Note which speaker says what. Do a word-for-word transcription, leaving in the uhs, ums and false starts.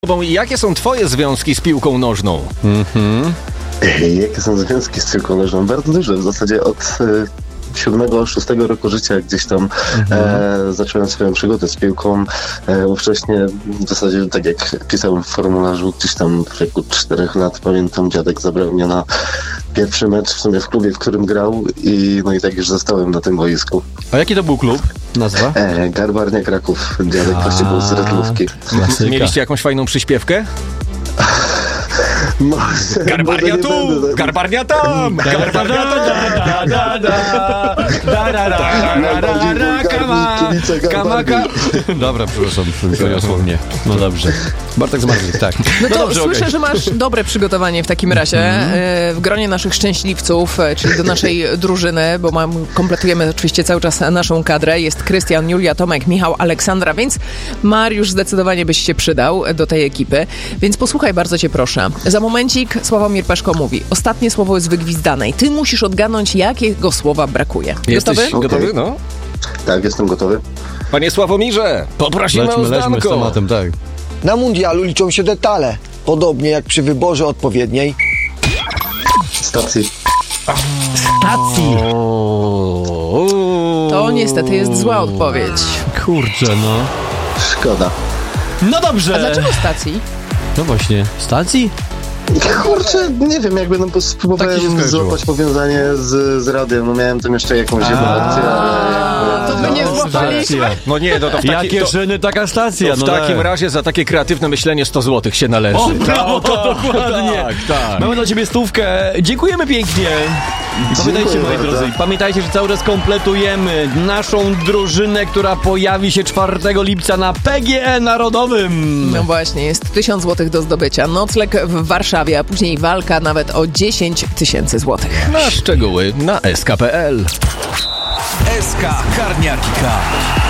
Speaker 1: Jakie są twoje związki z piłką nożną?
Speaker 2: Mhm.
Speaker 3: Jakie są związki z piłką nożną? Bardzo duże. W zasadzie od e, siódmego, szóstego roku życia gdzieś tam mhm. e, zacząłem swoją przygodę z piłką. E, ówcześnie w zasadzie tak jak pisałem w formularzu, gdzieś tam w wieku czterech lat, pamiętam, dziadek zabrał mnie na pierwszy mecz w sumie w klubie, w którym grał i no i tak już zostałem na tym boisku.
Speaker 2: A jaki to był klub? Nazwa?
Speaker 3: E, Garbarnia Kraków. Dziadek właśnie był z Redlówki.
Speaker 2: Klasyka.
Speaker 1: Mieliście jakąś fajną przyśpiewkę?
Speaker 3: Może,
Speaker 1: Garbarnia
Speaker 3: może
Speaker 1: tu,
Speaker 3: będę, tak.
Speaker 1: Garbarnia tam, Garbarnia tam,
Speaker 2: Dobra, przepraszam, poniosło mnie. No dobrze. Bartek Zmartwyk, tak.
Speaker 4: No to
Speaker 2: dobrze,
Speaker 4: słyszę,
Speaker 2: okej.
Speaker 4: że masz dobre przygotowanie w takim razie w gronie naszych szczęśliwców, czyli do naszej drużyny, bo mam, kompletujemy oczywiście cały czas naszą kadrę. Jest Krystian, Julia, Tomek, Michał, Aleksandra, więc Mariusz zdecydowanie byś się przydał do tej ekipy. Więc posłuchaj, bardzo cię proszę. Za momencik Sławomir Peszko mówi. Ostatnie słowo jest wygwizdane i ty musisz odgadnąć, jakiego słowa brakuje.
Speaker 1: Jesteś
Speaker 4: Gotowy?
Speaker 1: gotowy?
Speaker 3: Okej.
Speaker 1: No.
Speaker 3: Tak, jestem gotowy.
Speaker 1: Panie Sławomirze, poprosimy
Speaker 2: Lećmy,
Speaker 1: o
Speaker 2: lećmy z
Speaker 1: zdanko.
Speaker 2: tematem, tak.
Speaker 5: Na mundialu liczą się detale, podobnie jak przy wyborze odpowiedniej.
Speaker 3: Stacji.
Speaker 2: Stacji.
Speaker 4: To niestety jest zła odpowiedź.
Speaker 2: Kurczę, no.
Speaker 3: Szkoda.
Speaker 2: No dobrze.
Speaker 4: A dlaczego stacji?
Speaker 2: No właśnie, stacji?
Speaker 3: Kurczę, nie wiem, jakby no bo
Speaker 2: Tak ci się
Speaker 3: spróbowałem
Speaker 2: skojarzyło.
Speaker 3: złapać powiązanie z, z radiem, no miałem tam jeszcze jakąś jedną opcję, ale
Speaker 4: to
Speaker 3: jakby,
Speaker 4: my nie
Speaker 3: no,
Speaker 4: złapaliśmy.
Speaker 1: No nie, no to w, taki,
Speaker 2: Jakie
Speaker 1: to,
Speaker 2: szyny, taka stacja.
Speaker 1: to w
Speaker 2: no
Speaker 1: takim
Speaker 2: tak.
Speaker 1: razie za takie kreatywne myślenie sto złotych się należy.
Speaker 2: O, brawo, to dokładnie.
Speaker 1: Tak, tak.
Speaker 2: Mamy dla ciebie stówkę. Dziękujemy pięknie. Pamiętajcie, moi
Speaker 3: bardzo.
Speaker 2: drodzy, pamiętajcie, że cały czas kompletujemy naszą drużynę, która pojawi się czwartego lipca na P G E Narodowym.
Speaker 4: No właśnie, jest tysiąc złotych do zdobycia. Nocleg w Warszawie, a później walka nawet o dziesięć tysięcy złotych.
Speaker 1: Na szczegóły na S K kropka P L.
Speaker 6: S K Karniaki K.